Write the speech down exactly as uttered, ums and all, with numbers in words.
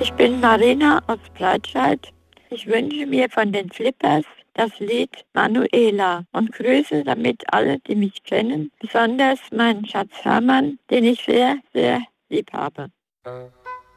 Ich bin Marina aus Breitscheid. Ich wünsche mir von den Flippers das Lied Manuela und grüße damit alle, die mich kennen, besonders meinen Schatz Hermann, den ich sehr, sehr lieb habe.